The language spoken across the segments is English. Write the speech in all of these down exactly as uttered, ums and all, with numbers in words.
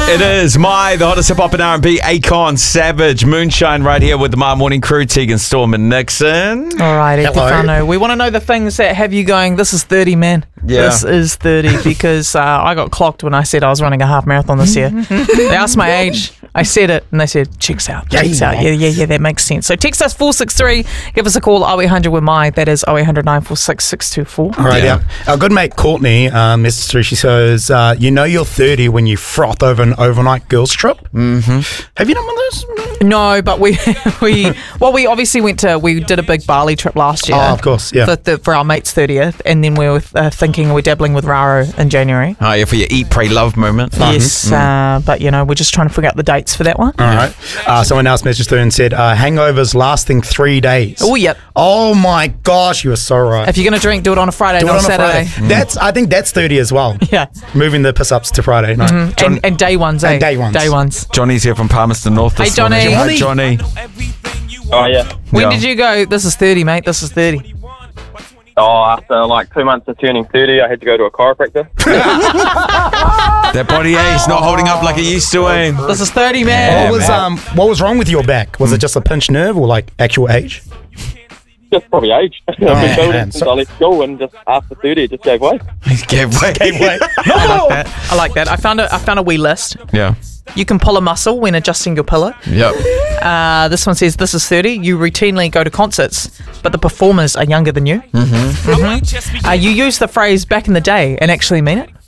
It is My, the hottest hip hop and R and B, Akon, Savage, Moonshine, right here with the My Morning Crew, Tegan, Storm, and Nixon. All right, Stefano. We want to know the things that have you going, this is thirty, man. Yeah. This is thirty, because uh, I got clocked when I said I was running a half marathon this year. They asked my age. I said it, and they said, checks out, checks yeah, out. Yeah, yeah, yeah, that makes sense. So text us four six three, give us a call, oh eight hundred with My, that is oh eight hundred nine four six six two four. All right, Yeah. yeah. Our good mate Courtney uh, messaged through. She says, uh, you know you're thirty when you froth over an overnight girls trip. Mm-hmm. Have you done one of those? No, but we, we well, we obviously went to, we did a big Bali trip last year. Oh, of course, yeah. For, the, for our mate's thirtieth, and then we were uh, thinking we're dabbling with Raro in January. Oh, yeah, for your eat, pray, love moment. Yes, uh, but you know, we're just trying to figure out the dates for that one. All right. Uh, someone else messaged through and said, uh, hangovers lasting three days. Oh, yep. Oh, my gosh, you were so right. If you're going to drink, do it on a Friday, Do it not on a a Saturday. Friday. That's, I think that's thirty as well. Yeah. Moving the piss-ups to Friday night. Mm, and, and day ones, eh? And day ones. Day ones. Johnny's here from Palmerston North this Hey, Johnny. morning. Hi, Johnny. Oh, yeah. When Yeah. did you go, this is thirty, mate, this is thirty? Oh, after like two months of turning thirty, I had to go to a chiropractor. That body age not holding up like it used to, eh? This is thirty, man. What was man. um what was wrong with your back? Was it just a pinched nerve or like actual age? Just probably age. I've been man. building since So- I left school, and just after thirty, it just gave way. Gave way. Wait. I like that. I like that. I found a, I found a wee list. Yeah. You can pull a muscle when adjusting your pillow. Yep. Uh, this one says, this is thirty. You routinely go to concerts, but the performers are younger than you. Mm-hmm. Mm-hmm. Uh, you use the phrase back in the day and actually mean it.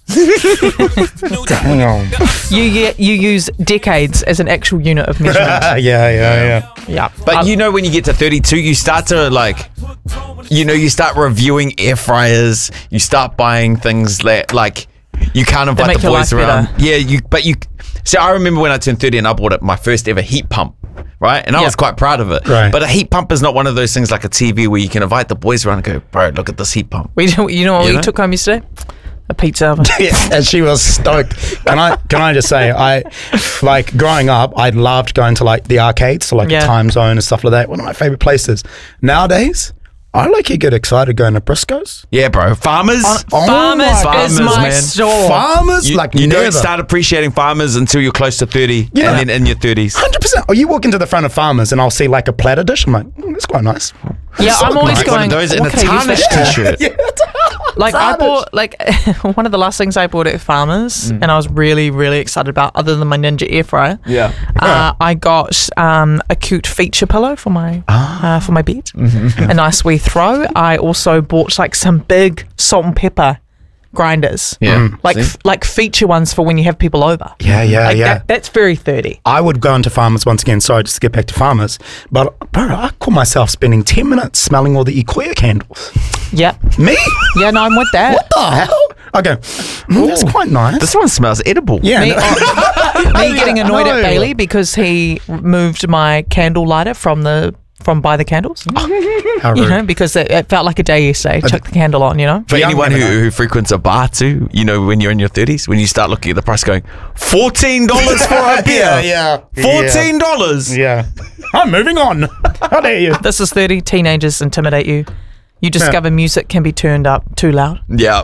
Damn. You get, you use decades as an actual unit of measurement. yeah, yeah, yeah. Yeah. But Um, you know, when you get to thirty-two, you start to like, you know, you start reviewing air fryers. You start buying things that like you can't invite make the your boys life around. better. Yeah, you. But you. So I remember when I turned thirty and I bought it, my first ever heat pump. Right, and I Yeah. was quite proud of it. Right. But a heat pump is not one of those things like a T V where you can invite the boys around and go, bro, look at this heat pump. we, you know what You we know? took home yesterday? A pizza oven. Yeah, and she was stoked. Can I can I just say, I like growing up, I loved going to like the arcades, so like Yeah. the Time Zone and stuff like that. One of my favorite places. Nowadays, I like you get excited going to Briscoes. Yeah, bro. Farmers. Oh Farmers my is Farmers, my man. store. Farmers, you, like you never. don't start appreciating farmers until you're close to thirty, Yeah. and then in your thirties. one hundred percent. Oh, you walk into the front of Farmers and I'll see like a platter dish. I'm like, mm, that's quite nice. Yeah, So I'm always nice. going. One of those in what a can I use tarnished that for? t-shirt. Like I Tarnished. bought like one of the last things I bought at Farmers, and I was really really excited about, other than my Ninja air fryer. Yeah. Uh, I got um, a cute feature pillow for my uh, for my bed, a nice wee throw. I also bought like some big salt and pepper grinders, Yeah. like See? f- like feature ones for when you have people over. Yeah, yeah, Like yeah. that, that's very thirty. I would go into Farmers once again. Sorry, just to get back to Farmers. But, bro, I call myself spending ten minutes smelling all the Equia candles. Yeah, Me? yeah. No, I'm with that. What the hell? Okay. Mm, that's quite nice. This one smells edible. yeah. Me, no- oh, me getting annoyed No. at Bailey because he moved my candle lighter from the from by the candles. How You rude. know, because it, it felt like a day yesterday. Chuck the candle on, you know. For Young anyone who, women, who frequents a bar too, you know, when you're in your thirties, when you start looking at the price going, fourteen dollars for a beer. Yeah, yeah. fourteen dollars. Yeah. I'm moving on. How dare you? This is thirty. Teenagers intimidate you. You discover music can be turned up too loud. Yeah.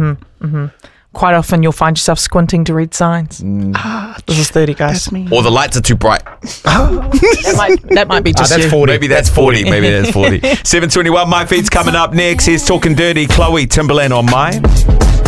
Quite often, you'll find yourself squinting to read signs. Ah, this is thirty, guys. me. Or the lights are too bright. That might that might be Ah, just that's you. forty. Maybe that's forty. Maybe that's forty. seven twenty-one, My Feet's coming up next. Here's Talking Dirty, Chloe Timberland on mine.